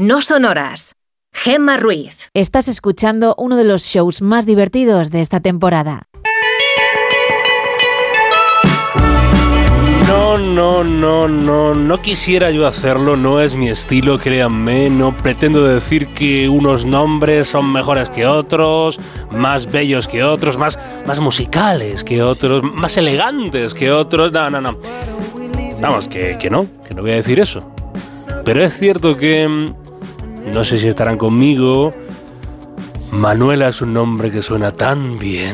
no son horas. Gemma Ruiz. Estás escuchando uno de los shows más divertidos de esta temporada. No quisiera yo hacerlo, no es mi estilo, créanme, no pretendo decir que unos nombres son mejores que otros, más bellos que otros, más musicales que otros, más elegantes que otros, no. Vamos, que no voy a decir eso. Pero es cierto que, no sé si estarán conmigo, Manuela es un nombre que suena tan bien.